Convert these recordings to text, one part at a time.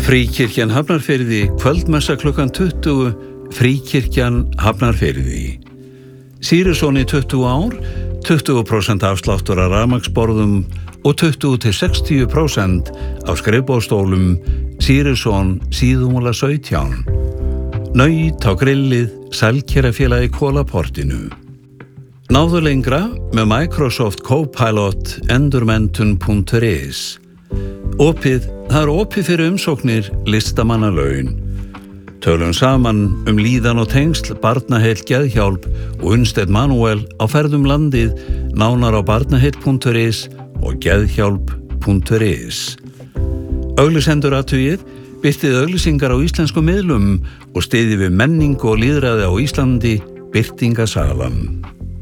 Fríkirkjan Hafnarfirði, kvöldmessa klukkan 20, Fríkirkjan Hafnarfirði. Sýrisson í 20 ár, 20% afsláttur af rafmagnsborðum og 20-60% af skrifborðsstólum, Sýrisson síðumúla 17. Naut á grillið, Sælkerafélagi Kólaportinu. Náðu lengra með Microsoft Copilot endurmenntun.is. Það opið fyrir umsóknir listamannalaun. Tölum saman líðan og tengsl, Barnaheill Geðhjálp og Unnsteinn Manuel á ferðum landið, nánar á barnaheill.is og geðhjálp.is. Auglýsendur athugið, birtið auglýsingar á íslenskum miðlum og styðjið við menningu og lýðræði á Íslandi, Birtingasalan.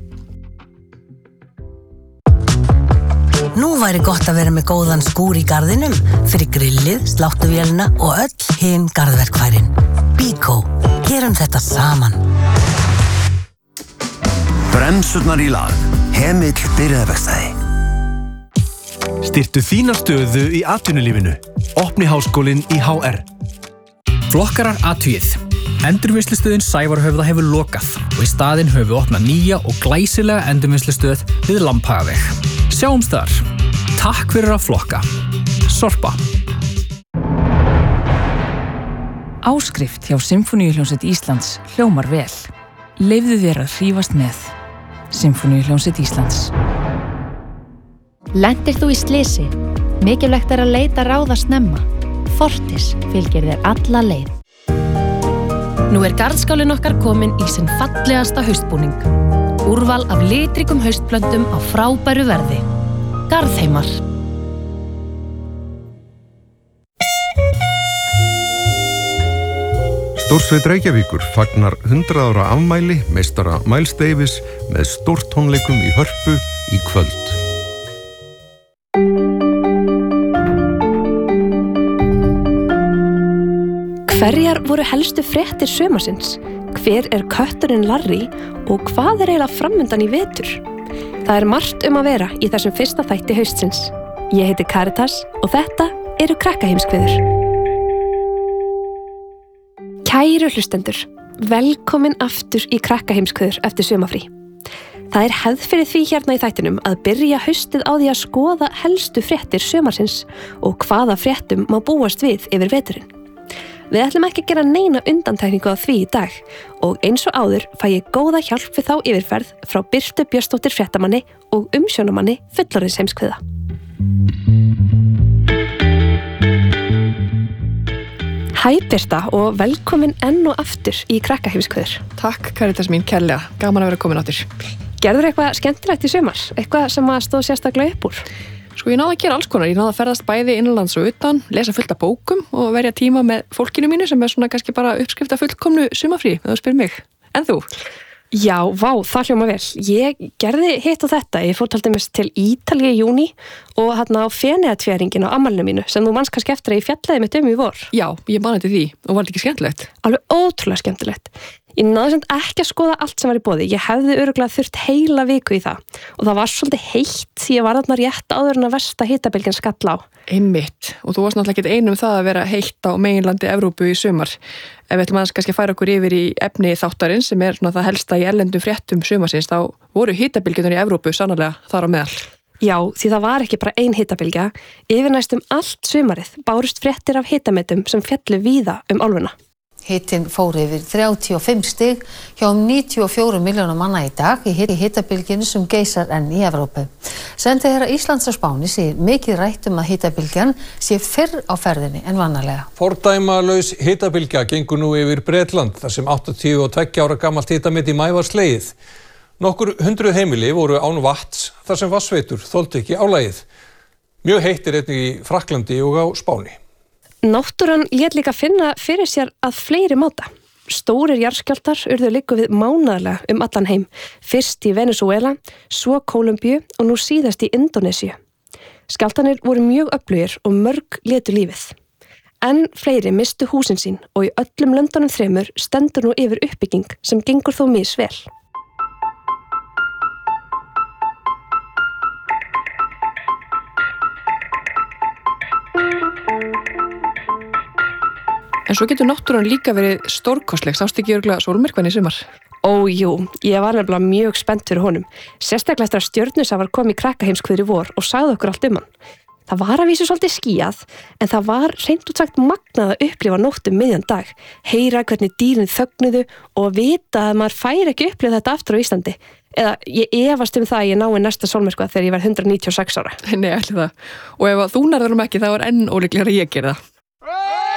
Nú væri gott að vera með góðan skúr í garðinum fyrir grillið, sláttuvélina og öll hin garðverkfærin. Bíkó, gerum þetta saman. Bremsurnar í lag. Hemill byrjaðarverkstæði. Styrktu þína stöðu í atvinnulífinu. Opni háskólinn í HR. Flokkarar athugið. Endurvinnslustöðin Sævarhöfða hefur lokað og í staðinn höfum við opnað nýja og glæsilega endurvinnslustöð við Lambhagaveg. Sjáumst þar. Takk fyrir að flokka. Sorpa. Áskrift hjá Sinfóníuhljómsveit Íslands hljómar vel. Leyfðu þér að hrífast með. Sinfóníuhljómsveit Íslands. Lentir þú í slysi? Mikilvægt að leita ráða snemma. Fortis fylgir þér alla leið. Nú garðskálinn okkar kominn í sinn fallegasta haustbúning. Úrval af litríkum haustplöntum á frábæru verði. Garðheimar. Stórsveit Reykjavíkur fagnar 100 ára afmæli meistara Miles Davis með stórtónleikum í Hörpu í kvöld. Hverjar voru helstu fréttir sumarsins? Hver kötturinn Larry og hvað eiginlega framundan í vetur? Það margt að vera í þessum fyrsta þætti haustsins. Ég heiti Karitas og þetta eru Krakkaheimskviður. Kæru hlustendur, velkomin aftur í Krakkaheimskviður eftir sumarfrí. Það hefð fyrir því hérna í þættinum að byrja haustið á því að skoða helstu fréttir sumarsins og hvaða fréttum má búast við yfir veturinn. Við ætlum ekki að gera neina undantekningu á því í dag og eins og áður fæ ég góða hjálp við þá yfirferð frá Birtu Björnsdóttur fréttamanni og umsjónarmanni fullorðinsheimskviða. Hæ Birta og velkomin enn og aftur í Krakkaheimskviður. Takk Karitas mín, kærlega. Gaman að vera komin áttur. Gerður eitthvað skemmtilegt í sumar? Eitthvað sem að stóð sérstaklega upp úr? Sko ég náði að gera alls konar, ég náði að ferðast bæði innanlands og utan, lesa fullt af bókum og verja tíma með fólkinu mínu sem svona kannski bara uppskrifta fullkomnu sumarfrí, ef þú spyrir mig. En þú? Já, vá, það hljóma vel. Ég gerði hitt og þetta, ég fór til dæmis til Ítalíu í júní og hérna á Feneyjatvíæringin á afmælinu mínu sem þú manst kannski eftir að ég fjallaði mitt í vor. Já, ég man eftir því og var þetta ekki skemmtilegt? Alveg ótrúlega skemmtilegt. Ég náði samt ekki að skoða allt sem var í boði. Ég hefði örugglega þurft heila viku í það og það var svolítið heitt því ég var þarna rétt áður en að versta hitabylgjan skall á. Einmitt. Og þú varst náttúrulega ekki einum það að vera heitt á meginlandi Evrópu í sumar. Ef við ætlum aðeins kannski að færa okkur yfir í efni þáttarins sem svona það helsta í erlendum fréttum sumarsins, þá voru hitabylgjunar í Evrópu sannarlega þar á meðal. Já, því það var ekki bara ein hitabylgja. Yfir næstum allt sumarið bárust fréttir af hitametum sem féllu víða álfuna. Hitinn fór yfir 35 stig hjá 94 milljóna manna í dag í hitabylgjunni sem geisar enn í Evrópu. Sendiherra Íslands á Spáni segir mikið rætt að hitabylgjan sé fyrr á ferðinni en vanalega. Fordæmalaus hitabylgja gengur nú yfir Bretland þar sem 82 ára gamalt hitamet í maí var slegið. Nokkur 100 heimili voru án vatns þar sem vatnsveitur þoldu ekki álagið. Mjög heitt einnig í Frakklandi og á Spáni. Náttúran lét líka finna fyrir sér að fleiri máta. Stórir jarðskjálftar urðu líka við mánaðarlega allan heim. Fyrst í Venezuela, svo Kólumbíu og nú síðast í Indónesíu. Skjálftarnir voru mjög öflugir og mörg létu lífið. Enn fleiri mistu húsin sín og í öllum löndunum 3 stendur nú yfir uppbygging sem gengur þó misvel. En svo getur náttúran líka verið stórkostleg, sástu ekki örugglega sólmyrkvann í sumar? Jú, ég var nefnilega mjög spennt fyrir honum. Sérstaklega eftir að Stjörnusafar kom í Krakkaheimskviður í vor og sagði okkur allt hann. Það var að vísu svolítið skýjað, en það var hreint út sagt magnað að upplifa nótt miðjan dag, heyra hvernig dýrin þögnuðu og vita að maður fær ekki upplifa þetta aftur á Íslandi. Eða ég efast það að ég nái næsta sólmyrkva þegar ég verð 196 ára. Nei, ætli það. Og ef þú nærður ekki, þá er enn ólíklegra að ég gera það.